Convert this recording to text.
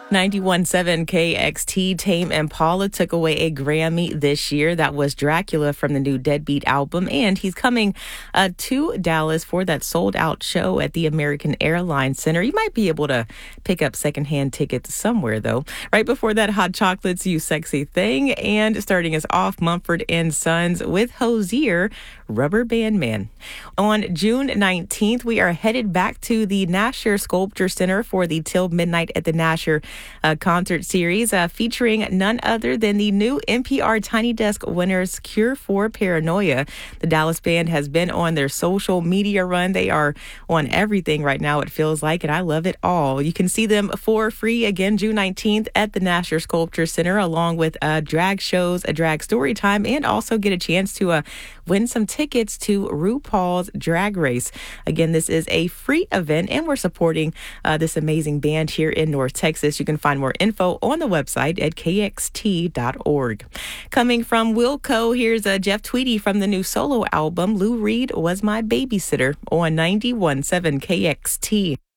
91.7 KXT, Tame Impala took away a Grammy this year. That was Dracula from the new Deadbeat album. And he's coming to Dallas for that sold-out show at the American Airlines Center. You might be able to pick up secondhand tickets somewhere, though. Right before that, Hot Chocolate's You Sexy Thing. And starting us off, Mumford & Sons with Hozier, Rubber Band Man. On June 19th, we are headed back to the Nasher Sculpture Center for the Till Midnight at the Nasher concert series featuring none other than the new NPR Tiny Desk winners, Cure for Paranoia. The Dallas band has been on their social media run. They are on everything right now, it feels like, and I love it all. You can see them for free again June 19th at the Nasher Sculpture Center, along with drag shows, a drag story time, and also get a chance to win some tickets to RuPaul's Drag Race. Again, this is a free event, and we're supporting this amazing band here in North Texas. You can find more info on the website at kxt.org. Coming from Wilco, here's Jeff Tweedy from the new solo album, Lou Reed Was My Babysitter, on 91.7 KXT.